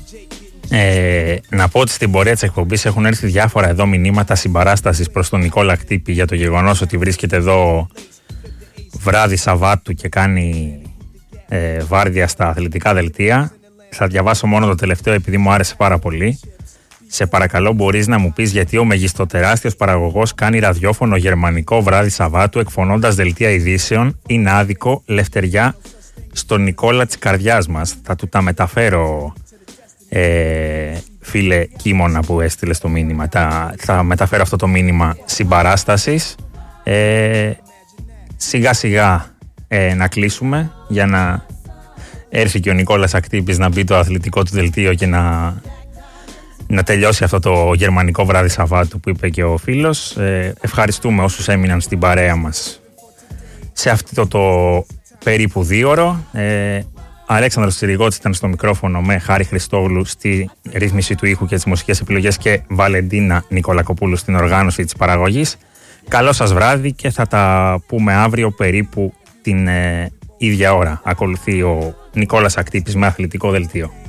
Να πω ότι στην πορεία της εκπομπής έχουν έρθει διάφορα εδώ μηνύματα συμπαράστασης προς τον Νικόλα Κτύπη για το γεγονός ότι βρίσκεται εδώ βράδυ Σαββάτου και κάνει βάρδια στα αθλητικά δελτία. Θα διαβάσω μόνο το τελευταίο επειδή μου άρεσε πάρα πολύ. Σε παρακαλώ, μπορείς να μου πεις γιατί ο μεγιστοτεράστιος παραγωγός κάνει ραδιόφωνο γερμανικό βράδυ Σαββάτου εκφωνώντας δελτία ειδήσεων? Είναι άδικο, λευτεριά στον Νικόλα της καρδιάς μας. Θα του τα μεταφέρω, φίλε Κίμωνα που έστειλε το μήνυμα. Θα μεταφέρω αυτό το μήνυμα συμπαράστασης. Σιγά σιγά να κλείσουμε για να έρθει και ο Νικόλας Ακτύπης να μπει το αθλητικό του δελτίο και να τελειώσει αυτό το γερμανικό βράδυ Σαββάτου που είπε και ο φίλος. Ευχαριστούμε όσους έμειναν στην παρέα μας σε αυτό το περίπου 2ωρο. Αλέξανδρος Τσιριγώτης ήταν στο μικρόφωνο με Χάρη Χριστόγλου στη ρύθμιση του ήχου και τις μουσικές επιλογές και Βαλεντίνα Νικολακοπούλου στην οργάνωση της παραγωγής. Καλό σας βράδυ και θα τα πούμε αύριο περίπου την ίδια ώρα. Ακολουθεί ο Νικόλας Ακτύπης με αθλητικό δελτίο.